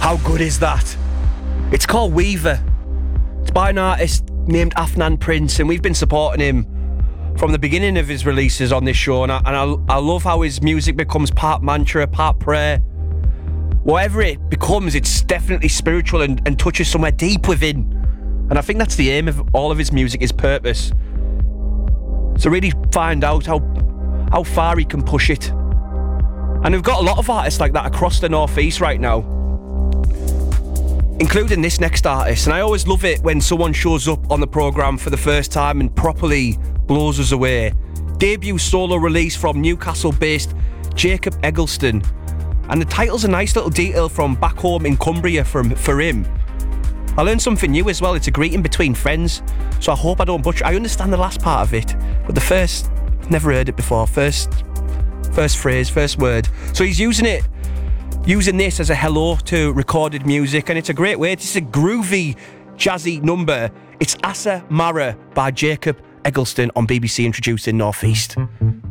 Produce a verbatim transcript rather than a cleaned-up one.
How good is that? It's called Weaver. It's by an artist named Afnan Prince, and we've been supporting him from the beginning of his releases on this show, and I, and I, I love how his music becomes part mantra, part prayer. Whatever it becomes, it's definitely spiritual and, and touches somewhere deep within. And I think that's the aim of all of his music, his purpose. So really find out how how far he can push it. And we've got a lot of artists like that across the Northeast right now, including this next artist. And I always love it when someone shows up on the programme for the first time and properly blows us away. Debut solo release from Newcastle-based Jacob Eggleston. And the title's a nice little detail from back home in Cumbria from, for him. I learned something new as well. It's a greeting between friends, so I hope I don't butcher. I understand the last part of it, but the first, I've never heard it before. First, first phrase, first word. So he's using it, using this as a hello to recorded music, and it's a great way. It's a groovy, jazzy number. It's Asa Mara by Jacob Eggleston on B B C Introducing Northeast.